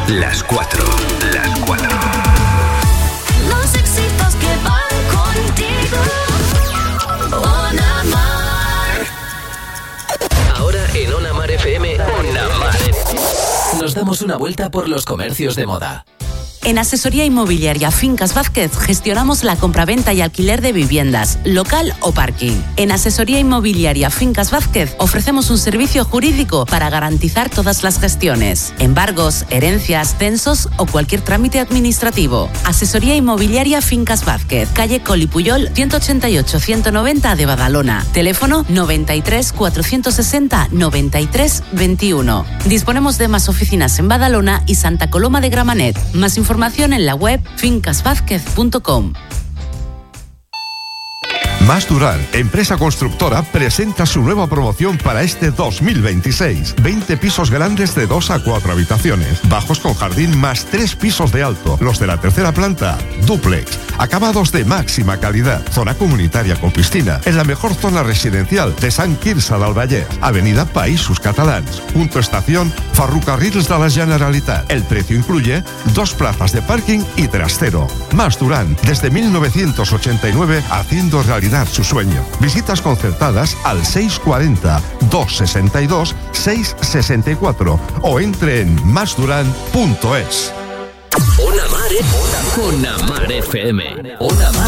Las 4. Las 4. Los éxitos que van contigo. Ona Mar. Ahora en Ona Mar FM, Ona Mar. Nos damos una vuelta por los comercios de moda. En Asesoría Inmobiliaria Fincas Vázquez gestionamos la compraventa y alquiler de viviendas, local o parking. En Asesoría Inmobiliaria Fincas Vázquez ofrecemos un servicio jurídico para garantizar todas las gestiones, embargos, herencias, censos o cualquier trámite administrativo. Asesoría Inmobiliaria Fincas Vázquez, calle Coli Puyol 188-190 de Badalona. Teléfono 93 460 93 21. Disponemos de más oficinas en Badalona y Santa Coloma de Gramenet. Más información en la web fincasvázquez.com. Mas Durán, empresa constructora, presenta su nueva promoción para este 2026. 20 pisos grandes de 2 a 4 habitaciones, bajos con jardín más 3 pisos de alto. Los de la tercera planta, dúplex, acabados de máxima calidad. Zona comunitaria con piscina, en la mejor zona residencial de Sant Quirze del Vallès. Avenida Països Catalans, punto estación Ferrocarrils de la Generalitat. El precio incluye 2 plazas de parking y trastero. Mas Durán, desde 1989, haciendo realidad su sueño. Visitas concertadas al 640-262-664 o entre en masduran.es. Ona Mar FM. Ona Mar.